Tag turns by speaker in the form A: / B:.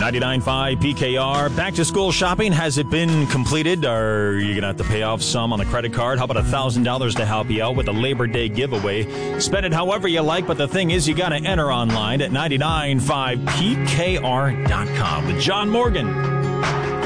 A: 99.5 PKR. Back to school shopping. Has it been completed? Are you going to have to pay off some on the credit card? How about $1,000 to help you out with the Labor Day giveaway? Spend it however you like, but the thing is you got to enter online at 995PKR.com with John Morgan.